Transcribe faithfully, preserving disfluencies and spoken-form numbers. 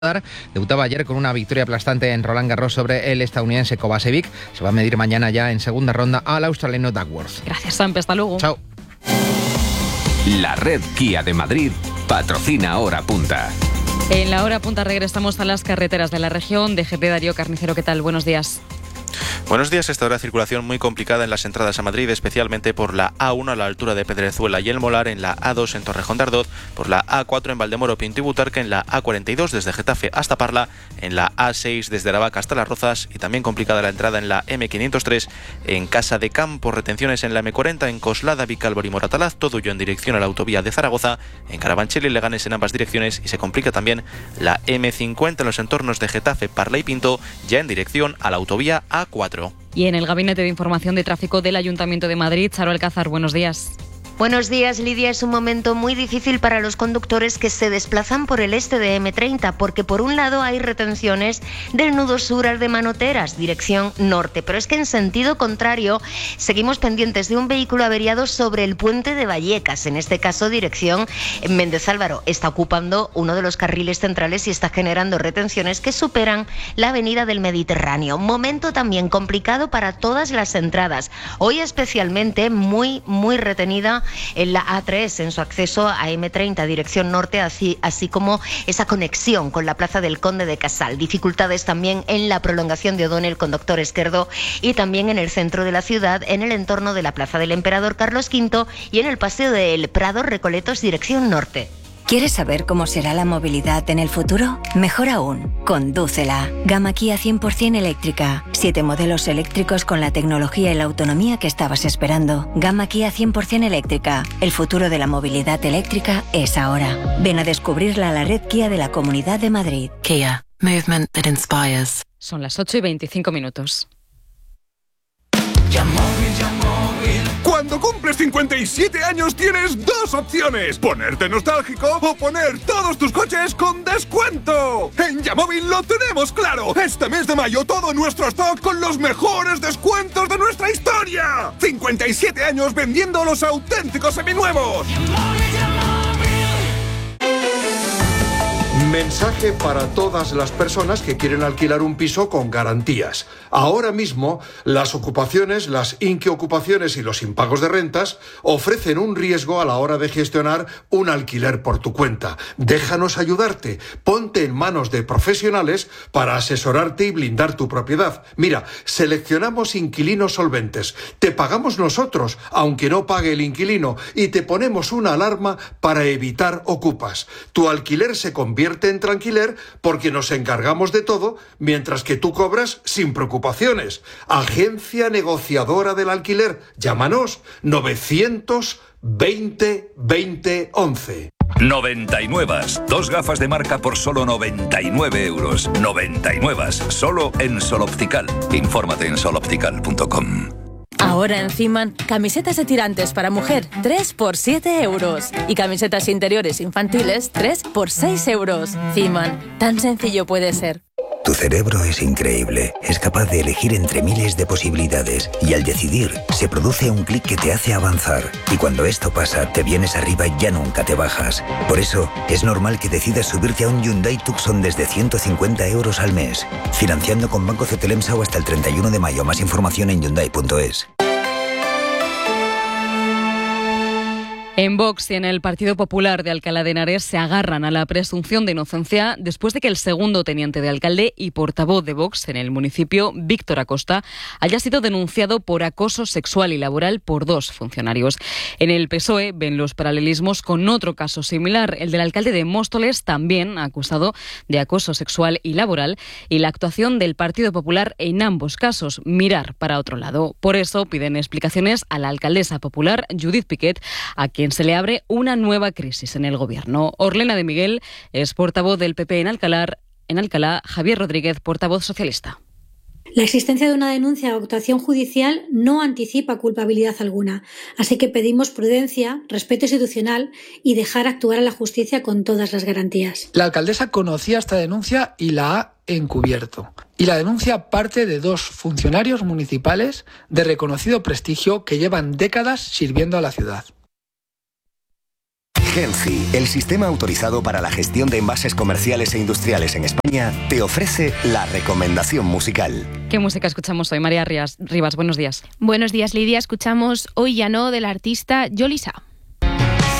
Debutaba ayer con una victoria aplastante en Roland Garros sobre el estadounidense Kovacevic. Se va a medir mañana ya en segunda ronda al australiano Duckworth. Gracias, Sampe. Hasta luego. Chao. La red Kia de Madrid patrocina Hora Punta. En la Hora Punta regresamos a las carreteras de la región. D G P Darío Carnicero, ¿qué tal? Buenos días. Buenos días. Esta hora circulación muy complicada en las entradas a Madrid, especialmente por la A uno a la altura de Pedrezuela y El Molar, en la A dos en Torrejón de Ardoz, por la A cuatro en Valdemoro, Pinto y Butarque, en la A cuarenta y dos desde Getafe hasta Parla, en la A seis desde Aravaca hasta Las Rozas, y también complicada la entrada en la M quinientos tres en Casa de Campo, retenciones en la M cuarenta en Coslada, Vicálvaro y Moratalaz, todo ello en dirección a la autovía de Zaragoza, en Carabanchel y Leganés en ambas direcciones, y se complica también la M cincuenta en los entornos de Getafe, Parla y Pinto, ya en dirección a la autovía A cuatro. Y en el Gabinete de Información de Tráfico del Ayuntamiento de Madrid, Charo Alcázar, buenos días. Buenos días, Lidia. Es un momento muy difícil para los conductores que se desplazan por el este de M treinta, porque por un lado hay retenciones del nudo sur al de Manoteras, dirección norte, pero es que en sentido contrario seguimos pendientes de un vehículo averiado sobre el puente de Vallecas, en este caso dirección Méndez Álvaro. Está ocupando uno de los carriles centrales y está generando retenciones que superan la avenida del Mediterráneo. Momento también complicado para todas las entradas. Hoy especialmente muy, muy retenida en la A tres en su acceso a M treinta dirección norte, así, así como esa conexión con la plaza del Conde de Casal. Dificultades también en la prolongación de O'Donnell con Doctor Esquerdo y también en el centro de la ciudad, en el entorno de la plaza del Emperador Carlos quinto y en el paseo del Prado Recoletos dirección norte. ¿Quieres saber cómo será la movilidad en el futuro? Mejor aún, condúcela. Gama Kia cien por ciento eléctrica. Siete modelos eléctricos con la tecnología y la autonomía que estabas esperando. Gama Kia cien por ciento eléctrica. El futuro de la movilidad eléctrica es ahora. Ven a descubrirla a la red Kia de la Comunidad de Madrid. Kia. Movement that inspires. Son las ocho y veinticinco minutos. Cuando cumples cincuenta y siete años tienes dos opciones: ponerte nostálgico o poner todos tus coches con descuento. En Yamóvil lo tenemos claro. Este mes de mayo todo nuestro stock con los mejores descuentos de nuestra historia. cincuenta y siete años vendiendo los auténticos seminuevos. Mensaje para todas las personas que quieren alquilar un piso con garantías. Ahora mismo, las ocupaciones, las inquiocupaciones y los impagos de rentas ofrecen un riesgo a la hora de gestionar un alquiler por tu cuenta. Déjanos ayudarte. Ponte en manos de profesionales para asesorarte y blindar tu propiedad. Mira, seleccionamos inquilinos solventes. Te pagamos nosotros, aunque no pague el inquilino, y te ponemos una alarma para evitar ocupas. Tu alquiler se convierte en tranquiler porque nos encargamos de todo, mientras que tú cobras sin preocupaciones. Agencia negociadora del alquiler. Llámanos novecientos veinte veinte once. noventa y nueve. Dos gafas de marca por solo noventa y nueve euros. noventa y nueve. Solo en Sol Optical. Infórmate en sol optical punto com. Ahora en Ciman, camisetas de tirantes para mujer, tres por siete euros. Y camisetas interiores infantiles, tres por seis euros. Ciman, tan sencillo puede ser. Tu cerebro es increíble. Es capaz de elegir entre miles de posibilidades. Y al decidir, se produce un clic que te hace avanzar. Y cuando esto pasa, te vienes arriba y ya nunca te bajas. Por eso, es normal que decidas subirte a un Hyundai Tucson desde ciento cincuenta euros al mes. Financiando con Banco Cetelemsau hasta el treinta y uno de mayo. Más información en hyundai punto es. En Vox y en el Partido Popular de Alcalá de Henares se agarran a la presunción de inocencia después de que el segundo teniente de alcalde y portavoz de Vox en el municipio, Víctor Acosta, haya sido denunciado por acoso sexual y laboral por dos funcionarios. En el P S O E ven los paralelismos con otro caso similar, el del alcalde de Móstoles, también acusado de acoso sexual y laboral, y la actuación del Partido Popular en ambos casos, mirar para otro lado. Por eso piden explicaciones a la alcaldesa popular, Judith Piquet, a quien se le abre una nueva crisis en el gobierno. Orlena de Miguel es portavoz del P P en Alcalá, en Alcalá, Javier Rodríguez, portavoz socialista. La existencia de una denuncia o actuación judicial no anticipa culpabilidad alguna, así que pedimos prudencia, respeto institucional y dejar actuar a la justicia con todas las garantías. La alcaldesa conocía esta denuncia y la ha encubierto. Y la denuncia parte de dos funcionarios municipales de reconocido prestigio que llevan décadas sirviendo a la ciudad. Genci, el sistema autorizado para la gestión de envases comerciales e industriales en España, te ofrece la recomendación musical. ¿Qué música escuchamos hoy? María Rivas, Rivas, buenos días. Buenos días, Lidia. Escuchamos Hoy ya no, del artista Yolisa.